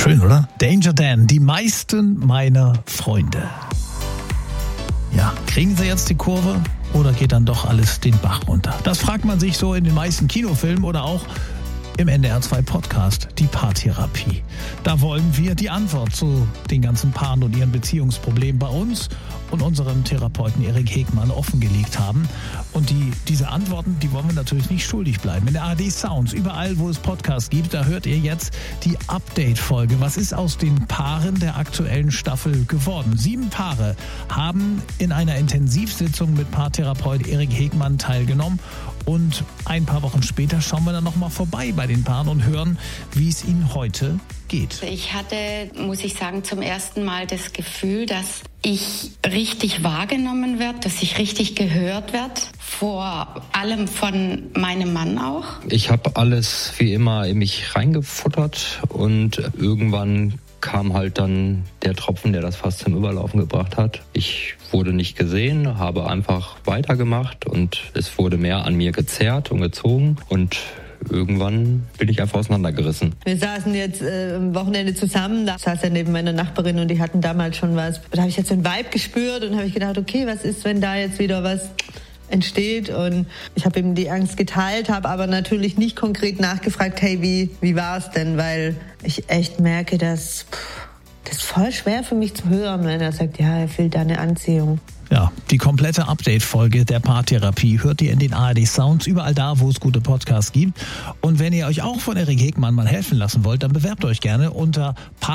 Schön, oder? Danger Dan, die meisten meiner Freunde. Ja, kriegen sie jetzt die Kurve oder geht dann doch alles den Bach runter? Das fragt man sich so in den meisten Kinofilmen oder auch im NDR 2 Podcast, die Paartherapie. Da wollen wir die Antwort zu den ganzen Paaren und ihren Beziehungsproblemen bei uns und unserem Therapeuten Erik Hegmann offengelegt haben. Und diese Antworten, die wollen wir natürlich nicht schuldig bleiben. In der ARD Sounds, überall wo es Podcasts gibt, da hört ihr jetzt die Update-Folge. Was ist aus den Paaren der aktuellen Staffel geworden? 7 Paare haben in einer Intensivsitzung mit Paartherapeut Erik Hegmann teilgenommen. Und ein paar Wochen später schauen wir dann nochmal vorbei bei den Paaren und hören, wie es ihnen heute geht. Ich hatte, muss ich sagen, zum ersten Mal das Gefühl, dass ich richtig wahrgenommen werde, dass ich richtig gehört werde, vor allem von meinem Mann auch. Ich habe alles wie immer in mich reingefuttert und irgendwann kam halt dann der Tropfen, der das fast zum Überlaufen gebracht hat. Ich wurde nicht gesehen, habe einfach weitergemacht und es wurde mehr an mir gezerrt und gezogen und irgendwann bin ich einfach auseinandergerissen. Wir saßen jetzt am Wochenende zusammen, da saß er neben meiner Nachbarin und die hatten damals schon was. Da habe ich jetzt so einen Vibe gespürt und habe ich gedacht, okay, was ist, wenn da jetzt wieder was entsteht? Und ich habe ihm die Angst geteilt, habe aber natürlich nicht konkret nachgefragt, hey, wie war es denn? Weil ich echt merke, das ist voll schwer für mich zu hören, wenn er sagt, ja, er fühlt da eine Anziehung. Ja, die komplette Update-Folge der Paartherapie hört ihr in den ARD Sounds, überall da, wo es gute Podcasts gibt. Und wenn ihr euch auch von Erik Hegmann mal helfen lassen wollt, dann bewerbt euch gerne unter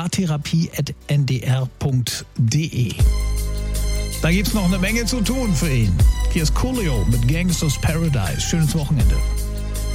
paartherapie@ndr.de. Da gibt's noch eine Menge zu tun für ihn. Hier ist Coolio mit Gangsters Paradise. Schönes Wochenende.